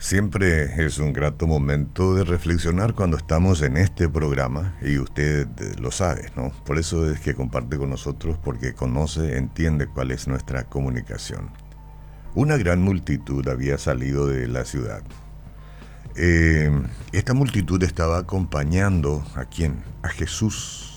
Siempre es un grato momento de reflexionar cuando estamos en este programa y usted lo sabe, ¿no? Por eso es que comparte con nosotros porque conoce, entiende cuál es nuestra comunicación. Una gran multitud había salido de la ciudad. Eh, Esta multitud estaba acompañando ¿a quién? A Jesús.